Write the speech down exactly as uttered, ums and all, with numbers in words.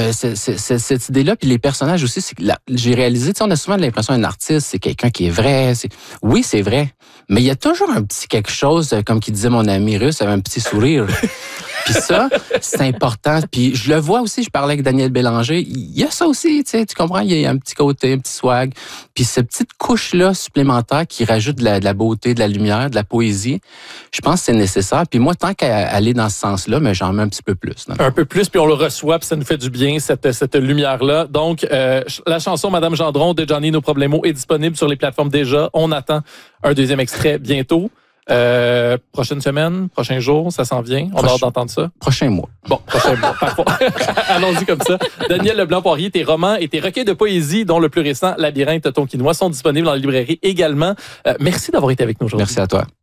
euh, c'est, c'est, c'est, cette idée-là, puis les personnages aussi, c'est que la, j'ai réalisé, tu sais, on a souvent l'impression qu'un artiste, c'est quelqu'un qui est vrai. C'est, oui, c'est vrai, mais il y a toujours un petit quelque chose, comme qui disait mon ami russe, avec un petit sourire. Puis ça, c'est important. Puis je le vois aussi, je parlais avec Daniel Bélanger, il y a ça aussi, tu sais, tu comprends, il y a un petit côté, un petit swag. Puis cette petite couche-là supplémentaire qui rajoute de la, de la beauté, de la lumière, de la poésie, je pense que c'est nécessaire. Puis moi, tant qu'à aller dans ce sens-là, mais j'en mets un petit peu plus. Non? Un peu plus, puis on le reçoit, puis ça nous fait du bien, cette, cette lumière-là. Donc, euh, la chanson Madame Gendron de Johnny No Problemo est disponible sur les plateformes déjà. On attend un deuxième extrait bientôt. Euh, prochaine semaine, prochain jour, ça s'en vient. On a hâte d'entendre ça. Prochain mois. Bon, prochain mois. Parfois. Allons-y comme ça. Daniel Leblanc-Poirier, tes romans et tes recueils de poésie, dont le plus récent, Labyrinthe Tonkinois, sont disponibles dans les librairies également. Euh, merci d'avoir été avec nous aujourd'hui. Merci à toi.